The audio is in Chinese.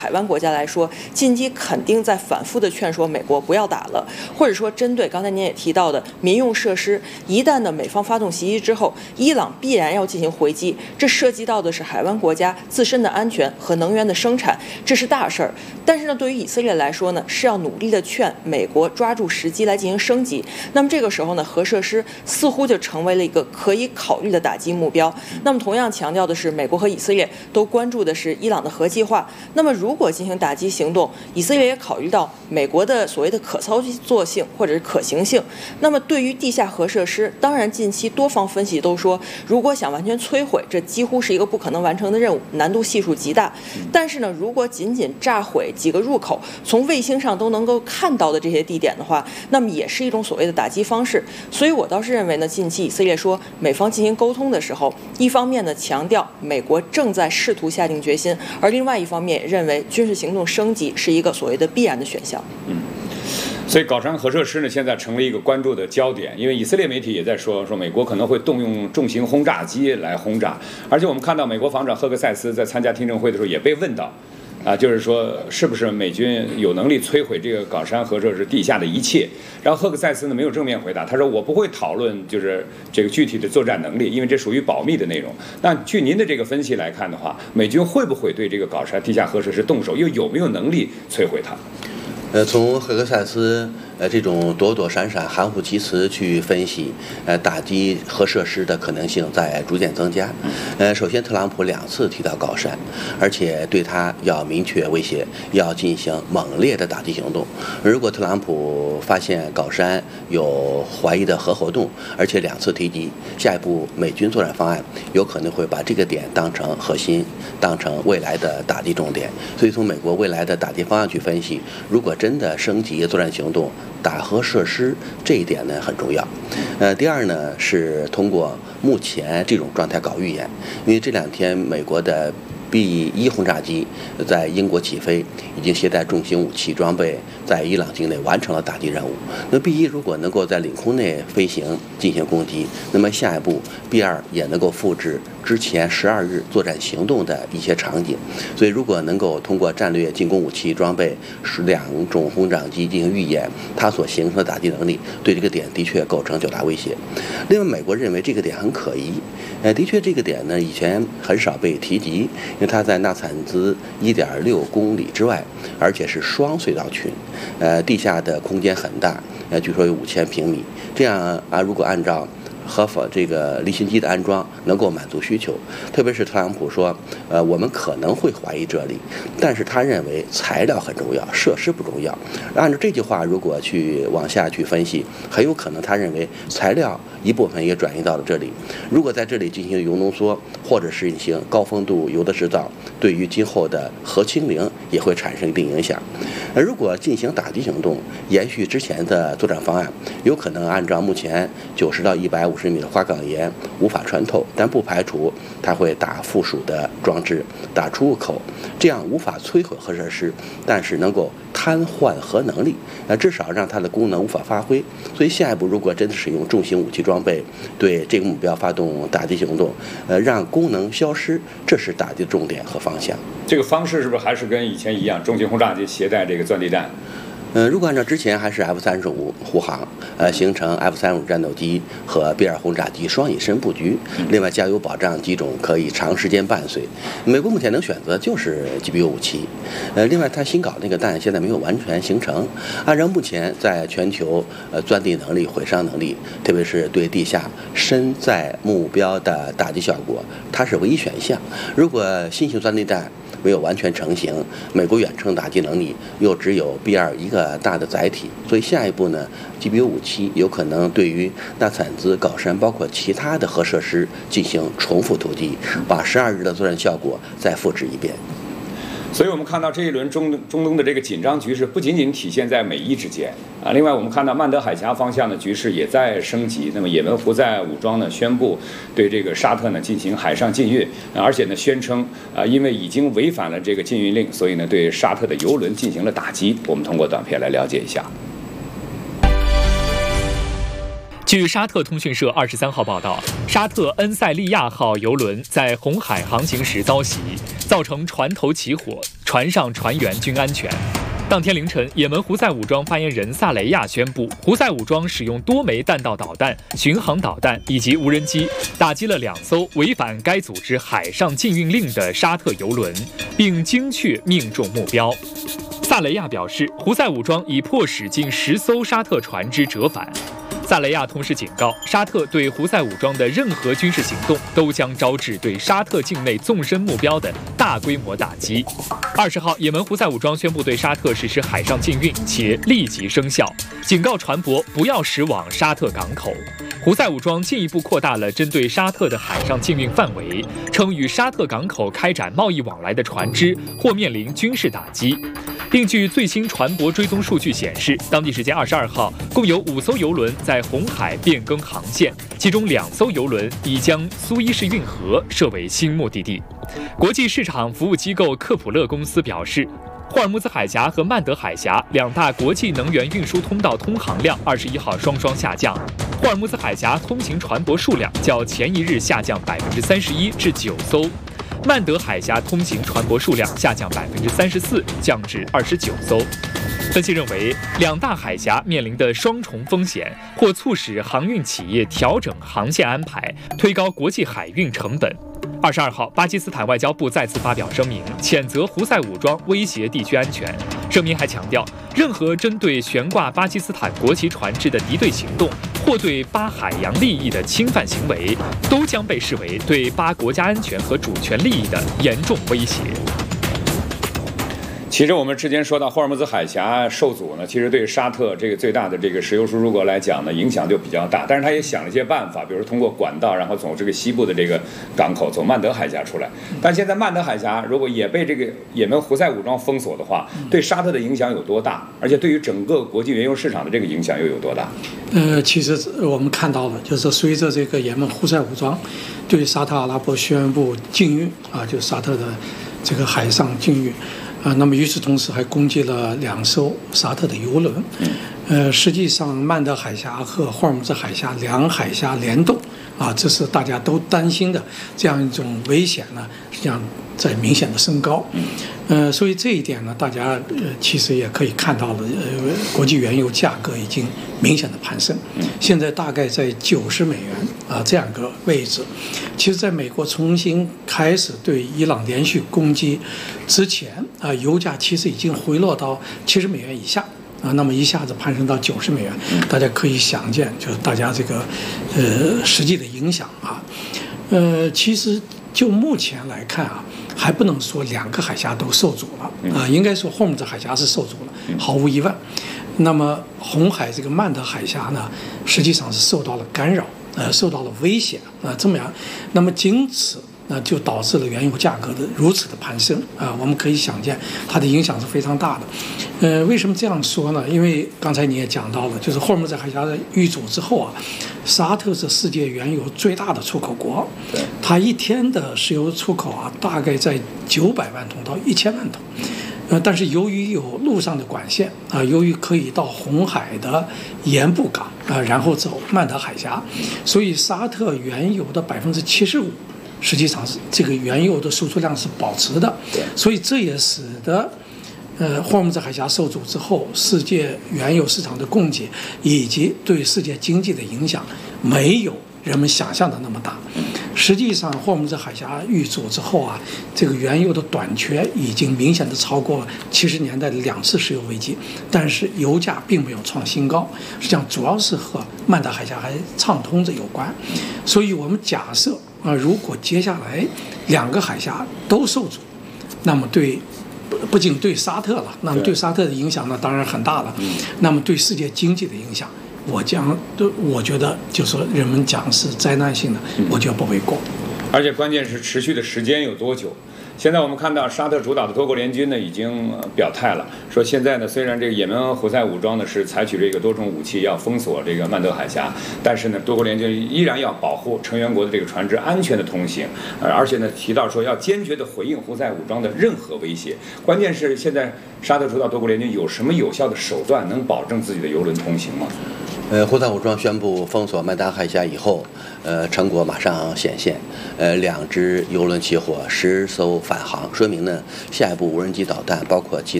海湾国家来说，近期肯定在反复的劝说美国不要打了，或者说针对刚才您也提到的民用设施，一旦的美方发动袭击之后，伊朗必然要进行回击，这涉及到的是海湾国家自身的安全和能源的生产，这是大事儿。但是呢，对于以色列来说呢，是要努力的劝美国抓住时机来进行升级。那么这个时候呢，核设施似乎就成为了一个可以考虑的打击目标。那么同样强调的是，美国和以色列都关注的是伊朗的核计划。那么如果进行打击行动，以色列也考虑到美国的所谓的可操作性或者是可行性。那么对于地下核设施，当然近期多方分析都说，如果想完全摧毁，这几乎是一个不可能完成的任务，难度系数极大。但是呢，如果仅仅炸毁几个入口，从卫星上都能够看到的这些地点的话，那么也是一种所谓的打击方式。所以我倒是认为呢，近期以色列说美方进行沟通的时候，一方面呢强调美国正在试图下定决心，而另外一方面也认为军事行动升级是一个所谓的必然的选项。 所以搞山核设施呢，现在成了一个关注的焦点，因为以色列媒体也在说美国可能会动用重型轰炸机来轰炸，而且我们看到美国防长赫克塞斯在参加听证会的时候也被问到，就是说是不是美军有能力摧毁这个搞山核设施地下的一切？然后赫克塞斯呢没有正面回答，他说我不会讨论就是这个具体的作战能力，因为这属于保密的内容。那据您的这个分析来看的话，美军会不会对这个搞山地下核设施动手，又有没有能力摧毁它？ 从赫克塞斯这种躲躲闪闪、含糊其辞去分析，打击核设施的可能性在逐渐增加。首先，特朗普2次提到搞山，而且对他要明确威胁，要进行猛烈的打击行动。如果特朗普发现搞山有怀疑的核活动，而且2次提及，下一步美军作战方案有可能会把这个点当成核心，当成未来的打击重点。所以，从美国未来的打击方案去分析，如果真的升级作战行动，打核设施这一点呢很重要。第二呢是通过目前这种状态搞预演，因为这2天美国的B-1轰炸机在英国起飞，已经携带重型武器装备，在伊朗境内完成了打击任务。那 B-1如果能够在领空内飞行进行攻击，那么下一步 B-2也能够复制之前12日作战行动的一些场景。所以如果能够通过战略进攻武器装备2种轰炸机进行预演，它所形成的打击能力对这个点的确构成较大威胁。另外，美国认为这个点很可疑，的确这个点呢以前很少被提及，因为它在纳产兹1.6公里之外，而且是双隧道群，地下的空间很大，据说有5000平米。这样如果按照这个离心机的安装能够满足需求，特别是特朗普说，我们可能会怀疑这里，但是他认为材料很重要，设施不重要。按照这句话，如果往下去分析，很有可能他认为材料一部分也转移到了这里。如果在这里进行铀浓缩，或者是进行高丰度铀的制造，对于今后的核清零也会产生一定影响。如果进行打击行动，延续之前的作战方案，有可能按照目前90到150米的花岗岩无法穿透，但不排除它会打附属的装置，打出入口，这样无法摧毁核设施，但是能够瘫痪核能力，至少让它的功能无法发挥。所以下一步如果真的使用重型武器装备对这个目标发动打击行动，让功能消失，这是打击重点和方向。 这个方式是不是还是跟以前一样，重型轰炸机携带这个钻地弹？ 如果按照之前还是 F-35护航，形成 F-35战斗机和 B-2轰炸机双隐身布局，另外加油保障机种可以长时间伴随。美国目前能选择就是 GBU-57，另外它新搞那个弹现在没有完全形成。按照目前在全球钻地能力、毁伤能力，特别是对地下身在目标的打击效果，它是唯一选项。如果新型钻地弹没有完全成型，美国远程打击能力又只有 B-2一个大的载体，所以下一步呢 GBU-57有可能对于纳产兹、搞山包括其他的核设施进行重复突击，把12日的作战效果再复制一遍。 所以我们看到这一轮中东的这个紧张局势不仅仅体现在美伊之间另外我们看到曼德海峡方向的局势也在升级。那么也门胡塞武装呢宣布对这个沙特呢进行海上禁运，而且呢宣称因为已经违反了这个禁运令，所以呢对沙特的油轮进行了打击。我们通过短片来了解一下。 据沙特通讯社23号报道，沙特恩塞利亚号邮轮在红海航行时遭袭，造成船头起火，船上船员均安全。当天凌晨，也门胡塞武装发言人萨雷亚宣布，胡塞武装使用多枚弹道导弹、巡航导弹以及无人机，打击了2艘违反该组织海上禁运令的沙特邮轮，并精确命中目标。萨雷亚表示，胡塞武装已迫使近10艘沙特船只折返。萨雷亚同时警告，沙特对胡塞武装的任何军事行动都将招致对沙特境内纵深目标的大规模打击。20号，也门胡塞武装宣布对沙特实施海上禁运，且立即生效，警告船舶不要驶往沙特港口。胡塞武装进一步扩大了针对沙特的海上禁运范围，称与沙特港口开展贸易往来的船只或面临军事打击。另据最新船舶追踪数据显示，当地时间22号，共有5艘邮轮在红海变更航线，其中2艘邮轮已将苏伊士运河设为新目的地。国际市场服务机构克普勒公司表示，霍尔木兹海峡和曼德海峡2大国际能源运输通道通航量21号双双下降。霍尔木兹海峡通行船舶数量较前一日下降31%至9艘。曼德海峡通行船舶数量下降34%，降至29艘。分析认为，2大海峡面临的双重风险，或促使航运企业调整航线安排，推高国际海运成本。22号，巴基斯坦外交部再次发表声明，谴责胡塞武装威胁地区安全。声明还强调，任何针对悬挂巴基斯坦国旗船只的敌对行动，或对巴海洋利益的侵犯行为，都将被视为对巴国家安全和主权利益的严重威胁。 其实我们之前说到霍尔木兹海峡受阻呢，其实对沙特这个最大的这个石油输出国来讲呢，影响就比较大。但是他也想了一些办法，比如说通过管道，然后从这个西部的这个港口走曼德海峡出来。但现在曼德海峡如果也被这个也门胡塞武装封锁的话，对沙特的影响有多大？而且对于整个国际原油市场的这个影响又有多大？ 其实我们看到了，就是随着这个也门胡塞武装对沙特阿拉伯宣布禁运啊，就是沙特的这个海上禁运。那么与此同时还攻击了2艘沙特的邮轮，实际上曼德海峡和霍尔木兹海峡2海峡联动啊，这是大家都担心的这样一种危险呢，实际上在明显的升高。所以这一点呢，大家其实也可以看到了，国际原油价格已经明显的攀升，现在大概在$90啊这样一个位置。其实，在美国重新开始对伊朗连续攻击之前啊，油价其实已经回落到$70以下啊，那么一下子攀升到$90，大家可以想见，就是大家这个实际的影响啊。其实就目前来看啊，还不能说2个海峡都受阻了啊，应该说霍尔木兹海峡是受阻了，毫无疑问。那么红海这个曼德海峡呢，实际上是受到了干扰，受到了威胁啊，这么样，那么仅此就导致了原油价格的如此的攀升啊，我们可以想见它的影响是非常大的。为什么这样说呢？因为刚才你也讲到了，就是霍尔木兹海峡的遇阻之后啊，沙特是世界原油最大的出口国，它一天的石油出口啊，大概在900万桶到1000万桶。但是由于有陆上的管线啊，由于可以到红海的盐布港啊，然后走曼德海峡，所以沙特原油的75%实际上是这个原油的输出量是保持的，所以这也使得霍尔木兹海峡受阻之后，世界原油市场的供给以及对世界经济的影响没有人们想象的那么大。实际上，霍尔木兹海峡遇阻之后啊，这个原油的短缺已经明显的超过70年代的2次石油危机，但是油价并没有创新高，实际上主要是和曼德海峡还畅通着有关。所以我们假设如果接下来2个海峡都受阻，那么不仅对沙特了，那么对沙特的影响呢，当然很大了。那么对世界经济的影响，我觉得就是说人们讲是灾难性的，我觉得不为过。 而且关键是持续的时间有多久？现在我们看到沙特主导的多国联军呢已经表态了，说现在呢虽然这个也门胡塞武装呢是采取这个多种武器要封锁这个曼德海峡，但是呢多国联军依然要保护成员国的这个船只安全的通行，而且呢提到说要坚决的回应胡塞武装的任何威胁。关键是现在沙特主导多国联军有什么有效的手段能保证自己的油轮通行吗？ 胡塞武装宣布封锁曼丹海峡以后，成果马上显现。2支油轮起火，10艘返航，说明呢下一步无人机导弹包括其